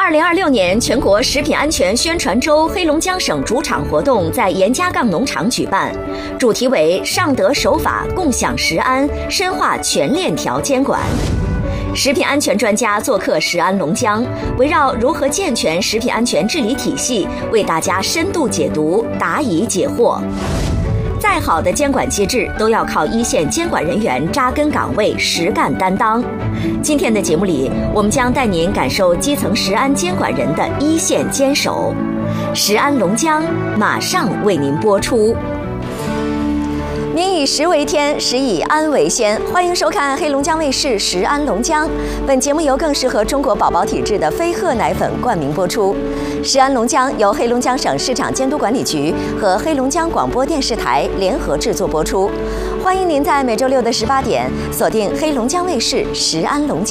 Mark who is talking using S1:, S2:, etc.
S1: 2026年全国食品安全宣传周黑龙江省主场活动在严家杠农场举办，主题为上德守法，共享食安，深化全链条监管。食品安全专家做客食安龙江，围绕如何健全食品安全治理体系，为大家深度解读，答疑解惑。再好的监管机制，都要靠一线监管人员扎根岗位，实干担当。今天的节目里，我们将带您感受基层食安监管人的一线坚守。食安龙江马上为您播出。民以食为天，食以安为先。欢迎收看黑龙江卫视《食安龙江》。本节目由更适合中国宝宝体质的飞鹤奶粉冠名播出。《食安龙江》由黑龙江省市场监督管理局和黑龙江广播电视台联合制作播出。欢迎您在每周六的18点锁定黑龙江卫视《食安龙江》。